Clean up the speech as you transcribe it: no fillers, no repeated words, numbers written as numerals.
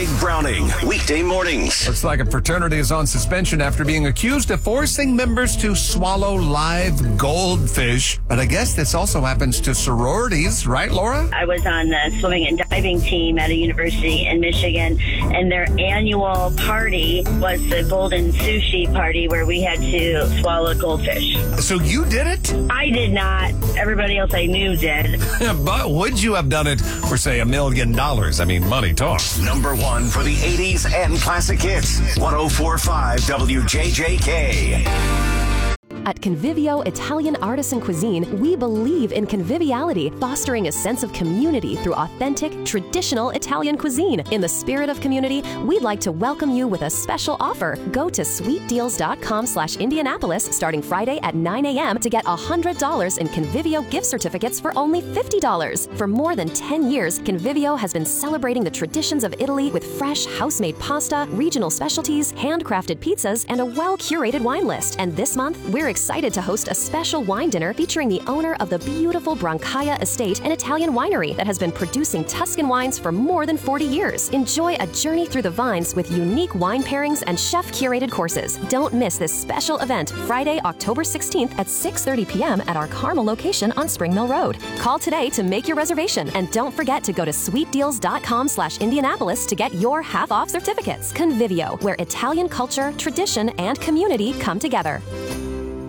Craig Browning, weekday mornings. Looks like a fraternity is on suspension after being accused of forcing members to swallow live goldfish. But I guess this also happens to sororities, right, Laura? I was on the swimming and diving team at a university in Michigan, and their annual party was the Golden Sushi Party where we had to swallow goldfish. So you did it? I did not. Everybody else I knew did. But would you have done it for, say, $1 million? I mean, money talks. Number one for the 80s and classic hits. 104.5 WJJK. At Convivio Italian Artisan Cuisine, we believe in conviviality, fostering a sense of community through authentic, traditional Italian cuisine. In the spirit of community, we'd like to welcome you with a special offer. Go to sweetdeals.com/Indianapolis starting Friday at 9 a.m. to get $100 in Convivio gift certificates for only $50. For more than 10 years, Convivio has been celebrating the traditions of Italy with fresh, house-made pasta, regional specialties, handcrafted pizzas, and a well-curated wine list. And this month, we're excited to host a special wine dinner featuring the owner of the beautiful Brancaia Estate, an Italian winery that has been producing Tuscan wines for more than 40 years. Enjoy a journey through the vines with unique wine pairings and chef-curated courses. Don't miss this special event Friday, October 16th at 6:30 p.m. at our Carmel location on Spring Mill Road. Call today to make your reservation, and don't forget to go to sweetdeals.com/Indianapolis to get your half-off certificates. Convivio, where Italian culture, tradition, and community come together.